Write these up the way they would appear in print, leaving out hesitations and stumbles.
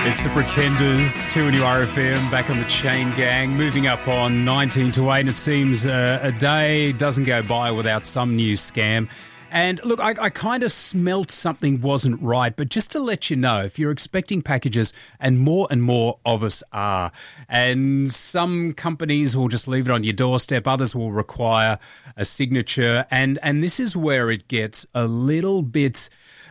It's the Pretenders, 2 New RFM, back on the Chain Gang, moving up on 19 to 8. It seems a day doesn't go by without some new scam. And look, I kind of smelt something wasn't right, but just to let you know, if you're expecting packages, and more of us are, and some companies will just leave it on your doorstep, others will require a signature, and this is where it gets a little bit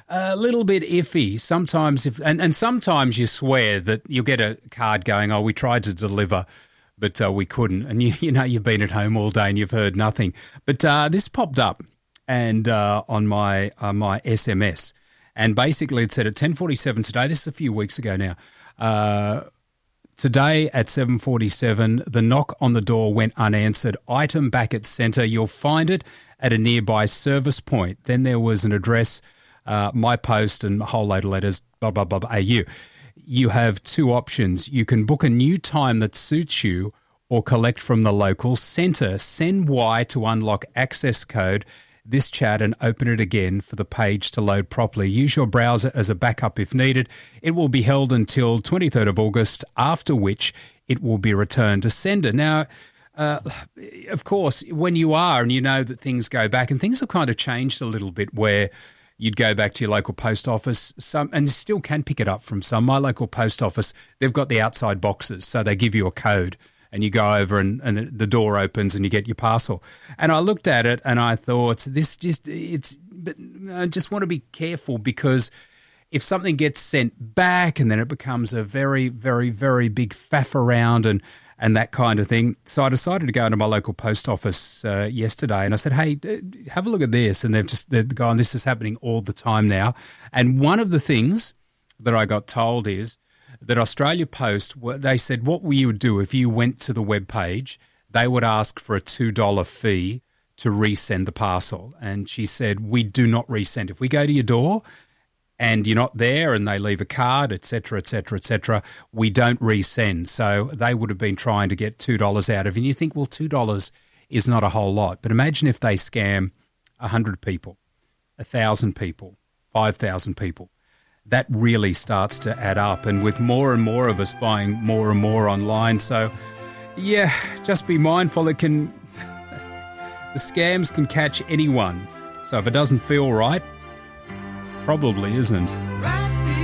iffy. Sometimes and sometimes you swear that you'll get a card going, oh, we tried to deliver, but we couldn't. And you know you've been at home all day and you've heard nothing. But this popped up and on my SMS, and basically it said at 10:47 today. This is a few weeks ago now. Today at 7:47, the knock on the door went unanswered. Item back at centre. You'll find it at a nearby service point. Then there was an address. My post and a whole load of letters, blah, blah, blah, AU. You have two options. You can book a new time that suits you or collect from the local centre. Send Y to unlock access code this chat and open it again for the page to load properly. Use your browser as a backup if needed. It will be held until 23rd of August, after which it will be returned to sender. Now, of course, when you are and you know that things go back, and things have kind of changed a little bit where you'd go back to your local post office, and you still can pick it up from some. My local post office, they've got the outside boxes, so they give you a code, and you go over and the door opens and you get your parcel. And I looked at it and I thought, but I just want to be careful, because if something gets sent back and then it becomes a very, very, very big faff around and that kind of thing. So I decided to go into my local post office yesterday and I said, hey, have a look at this. And they're going, this is happening all the time now. And one of the things that I got told is that Australia Post, they said what you would do if you went to the web page, they would ask for a $2 fee to resend the parcel. And she said, we do not resend. If we go to your door and you're not there and they leave a card, et cetera, we don't resend. So they would have been trying to get $2 out of you. And you think, well, $2 is not a whole lot. But imagine if they scam 100 people, 1,000 people, 5,000 people. That really starts to add up. And with more and more of us buying more and more online. So, yeah, just be mindful. The scams can catch anyone. So if it doesn't feel right, probably isn't.